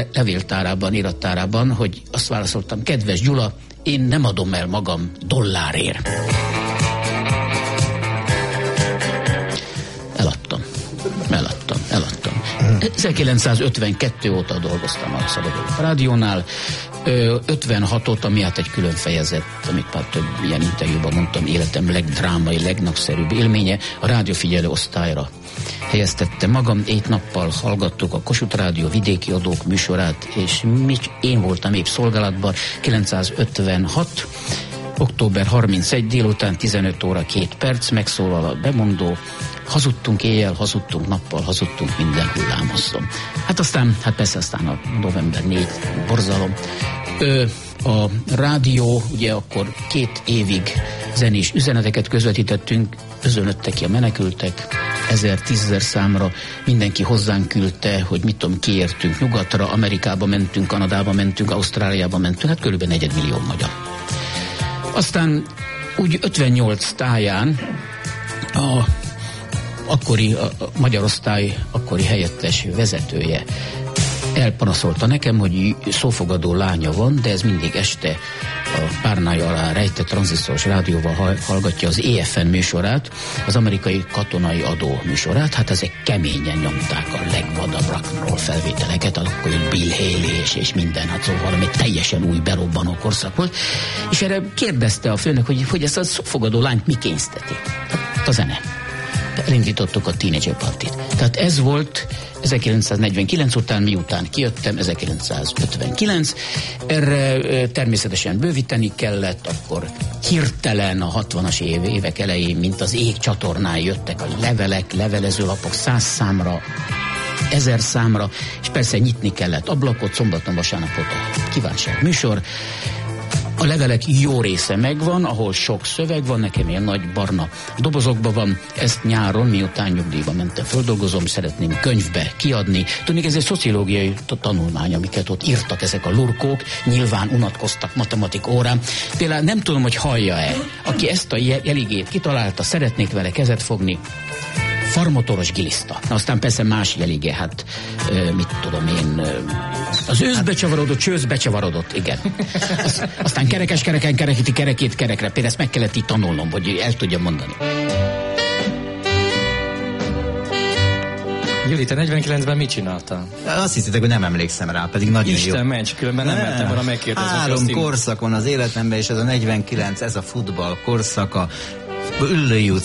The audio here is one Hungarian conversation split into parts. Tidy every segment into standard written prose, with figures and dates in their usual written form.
levéltárában, irattárában, hogy azt válaszoltam: kedves Gyula, én nem adom el magam dollárért. Eladtam. 1952 óta dolgoztam a Szabaduló Rádiónál, 56 óta, ami hát egy külön fejezet, amit már több ilyen interjúban mondtam, életem legdrámai, legnagszerűbb élménye, a rádiófigyelő osztályra helyeztettem magam. 7 nappal hallgattuk a Kossuth Rádió vidéki adók műsorát, és én voltam épp szolgálatban. 956. október 31 délután 15 óra 2 perc, megszólal a bemondó: hazudtunk éjjel, hazudtunk nappal, hazudtunk minden hullámozzon. Aztán a november 4 borzalom. A rádió, ugye akkor 2 évig zenés üzeneteket közvetítettünk, özönöttek ki a menekültek, 1000-10 000 számra, mindenki hozzánk küldte, hogy mit tudom, kiértünk nyugatra, Amerikába mentünk, Kanadába mentünk, Ausztráliába mentünk, hát körülbelül 4 millió magyar. Aztán úgy 58 táján a magyar osztály akkori helyettes vezetője elpanaszolta nekem, hogy szófogadó lánya van, de ez mindig este a párnája alá rejtett tranzisztoros rádióval hallgatja az EFN műsorát, az amerikai katonai adó műsorát. Hát ezek keményen nyomták a legvadabb rock'n'roll felvételeket, akkor Bill Haley és minden, hát szóval egy teljesen új berobbanó korszak volt, és erre kérdezte a főnök, hogy ezt a szófogadó lányt mi kényszteti? Hát a zene. Elindítottuk a Teenager Partit. Tehát ez volt 1949 után, miután kijöttem, 1959. Erre természetesen bővíteni kellett, akkor hirtelen a 60-as évek elején, mint az ég csatornán jöttek a levelek, levelezőlapok 100 számra, 1000 számra, és persze nyitni kellett ablakot, szombaton, vasárnapot a kívánság műsor. A levelek jó része megvan, ahol sok szöveg van, nekem ilyen nagy barna dobozokban van. Ezt nyáron, miután nyugdíjba mentem, földolgozom, szeretném könyvbe kiadni. Tudni, ez egy szociológiai tanulmány, amiket ott írtak ezek a lurkók, nyilván unatkoztak matematik órán. Például nem tudom, hogy hallja-e, aki ezt a jeligét kitalálta, szeretnék vele kezet fogni. Farmotoros giliszta. Na, aztán persze más jelige, hát mit tudom én, az őszbe csavarodott, csőzbe csavarodott, igen. Aztán kerekes kereken kerekíti kerekét kerekre. Például ezt meg kellett így tanulnom, hogy el tudjam mondani. Gyuri, te 49-ben mit csináltál? Azt hiszitek, hogy nem emlékszem rá, pedig nagyon Isten, jó. Isten, mencs, különben nem mertem volna megkérdezni. 3 korszak van az életemben, és ez a 49, ez a futball korszaka. Üllői út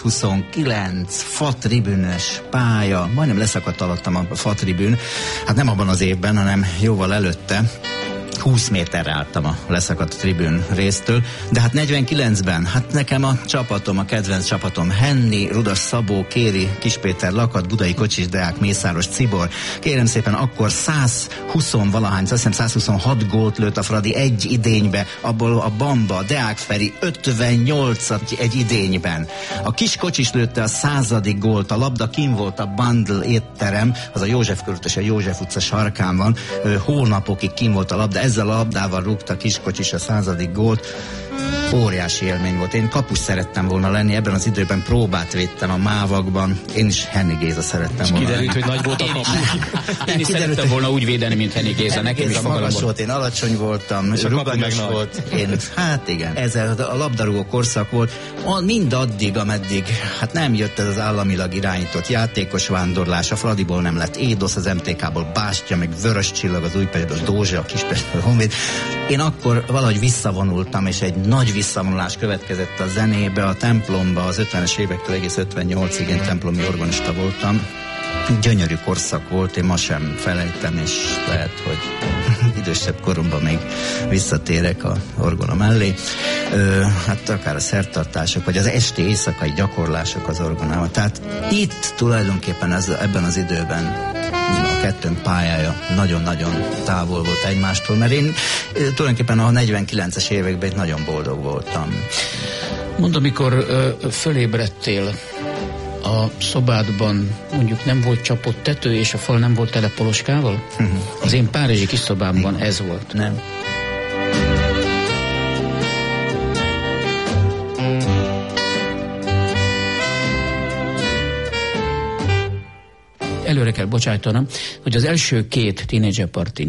129, fatribűnös pálya, majdnem leszakadt alattam a fatribűn, hát nem abban az évben, hanem jóval előtte. 20 méterre álltam a leszakadt tribűn résztől, de hát 49-ben, hát nekem a csapatom, a kedvenc csapatom, Henni, Rudas Szabó, Kéri, Kispéter, Lakat, Budai Kocsis, Deák, Mészáros, Cibor, kérem szépen, akkor 120-valahány, azt hiszem 126 gólt lőtt a Fradi egy idénybe, abból a Bamba, Deák Feri 58-at egy idényben. A Kis Kocsis lőtte a 100. gólt, a labda kim volt a Bundle étterem, az a József körútos, a József utca sarkán van, hónapokig kim volt a labda, ezzel a labdával rúgta Kis Kocsis a 100. gólt. Óriási élmény volt. Én kapus szerettem volna lenni, ebben az időben próbát védtem a Mávakban. Én is Henni Géza szerettem volna. Kiderült, hogy nagy volt a kapus. Én is szerettem volna úgy védeni, mint Henni Géza. Nekem is magas volt, én alacsony voltam, és ruganyos volt. Én, hát igen, ez a labdarúgó korszak volt. Mindaddig, ameddig hát nem jött ez az államilag irányított játékos vándorlás, a Fradiból nem lett Édosz, az MTK-ból Bástya, meg Vörös Csillag, az Újpest, a Dózsa, a Kispest, a Honvéd. Én akkor valahogy visszavonultam, és egy nagy visszavonulás következett a zenébe, a templomba, az 50-es évektől egész 58-ig én templomi organista voltam. Gyönyörű korszak volt, én ma sem felejtem, és lehet, hogy idősebb koromban még visszatérek a orgona mellé. Hát akár a szertartások, vagy az esti éjszakai gyakorlások az orgonával. Tehát itt tulajdonképpen ebben az időben a kettőnk pályája nagyon-nagyon távol volt egymástól, mert én tulajdonképpen a 49-es években nagyon boldog voltam. Mondd, amikor fölébredtél a szobádban, mondjuk nem volt csapott tető, és a fal nem volt tele poloskával? Az én párizsi kis szobámban ez volt. Nem. előre kell bocsájtanom, hogy az első két tínédzser partin